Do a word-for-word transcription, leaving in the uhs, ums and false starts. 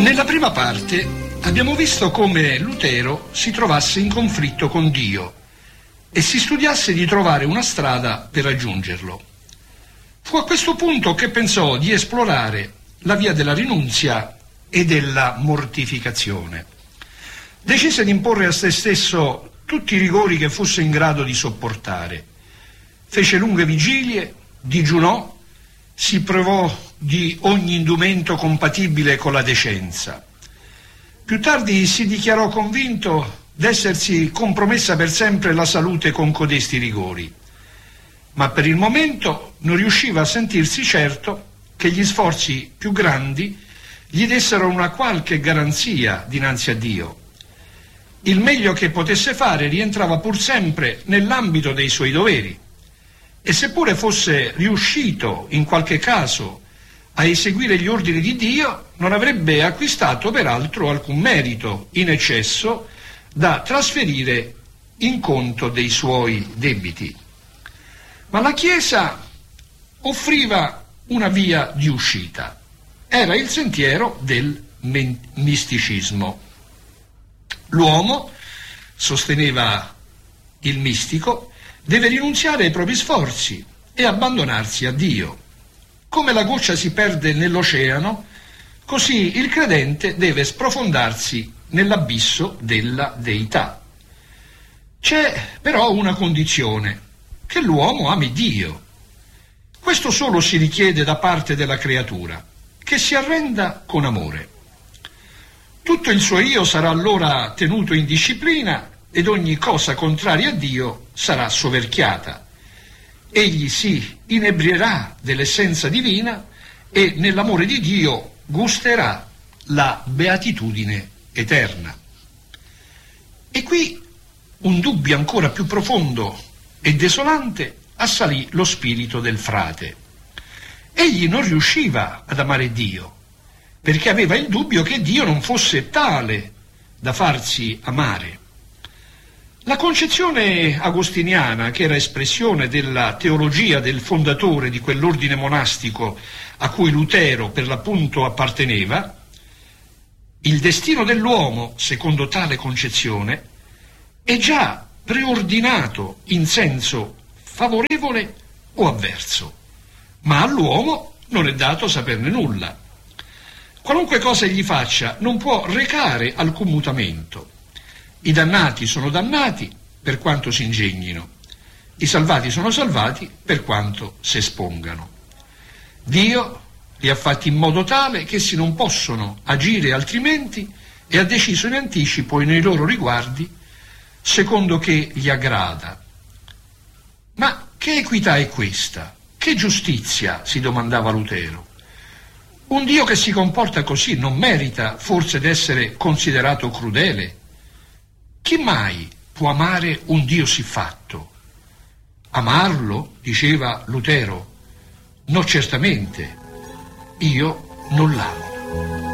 Nella prima parte abbiamo visto come Lutero si trovasse in conflitto con Dio e si studiasse di trovare una strada per raggiungerlo. Fu a questo punto che pensò di esplorare la via della rinunzia e della mortificazione. Decise di imporre a se stesso tutti i rigori che fosse in grado di sopportare. Fece lunghe vigilie, digiunò, si privò di ogni indumento compatibile con la decenza. Più tardi si dichiarò convinto d'essersi compromessa per sempre la salute con codesti rigori, ma per il momento non riusciva a sentirsi certo che gli sforzi più grandi gli dessero una qualche garanzia dinanzi a Dio. Il meglio che potesse fare rientrava pur sempre nell'ambito dei suoi doveri, e seppure fosse riuscito in qualche caso a eseguire gli ordini di Dio, non avrebbe acquistato peraltro alcun merito in eccesso da trasferire in conto dei suoi debiti. Ma la Chiesa offriva una via di uscita. Era il sentiero del misticismo. L'uomo, sosteneva il mistico, deve rinunziare ai propri sforzi e abbandonarsi a Dio. Come la goccia si perde nell'oceano, così il credente deve sprofondarsi nell'abisso della deità. C'è però una condizione: che l'uomo ami Dio. Questo solo si richiede da parte della creatura, che si arrenda con amore. Tutto il suo io sarà allora tenuto in disciplina ed ogni cosa contraria a Dio sarà soverchiata. Egli si inebrierà dell'essenza divina e nell'amore di Dio gusterà la beatitudine eterna. E qui un dubbio ancora più profondo e desolante assalì lo spirito del frate. Egli non riusciva ad amare Dio, perché aveva il dubbio che Dio non fosse tale da farsi amare. La concezione agostiniana, che era espressione della teologia del fondatore di quell'ordine monastico a cui Lutero per l'appunto apparteneva, il destino dell'uomo, secondo tale concezione, è già preordinato in senso favorevole o avverso, ma all'uomo non è dato saperne nulla. Qualunque cosa egli faccia non può recare alcun mutamento. I dannati sono dannati per quanto si ingegnino, i salvati sono salvati per quanto si espongano. Dio li ha fatti in modo tale che essi non possono agire altrimenti e ha deciso in anticipo nei loro riguardi secondo che gli aggrada. Ma che equità è questa? Che giustizia? Si domandava Lutero. Un Dio che si comporta così non merita forse d'essere considerato crudele? Chi mai può amare un Dio siffatto? Amarlo, diceva Lutero? No, certamente, io non l'amo.